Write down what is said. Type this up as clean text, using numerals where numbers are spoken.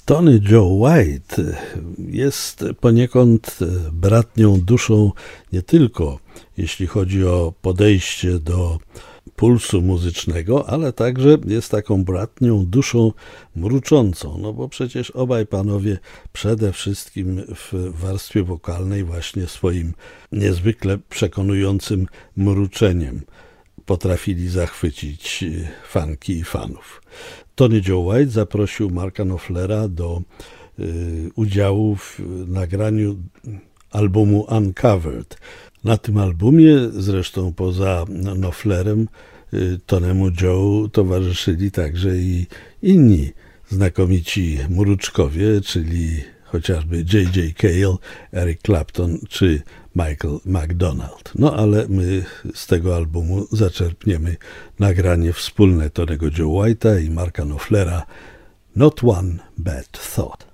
Tony Joe White jest poniekąd bratnią duszą nie tylko jeśli chodzi o podejście do pulsu muzycznego, ale także jest taką bratnią duszą mruczącą, no bo przecież obaj panowie przede wszystkim w warstwie wokalnej właśnie swoim niezwykle przekonującym mruczeniem potrafili zachwycić fanki i fanów. Tony Joe White zaprosił Marka Knopflera do udziału w nagraniu albumu Uncovered. Na tym albumie, zresztą poza Knopflerem, Tonemu Joe towarzyszyli także i inni znakomici mruczkowie, czyli chociażby J.J. Cale, Eric Clapton czy Michael McDonald. No ale my z tego albumu zaczerpniemy nagranie wspólne Tonego Joe White'a i Marka Knopflera Not One Bad Thought.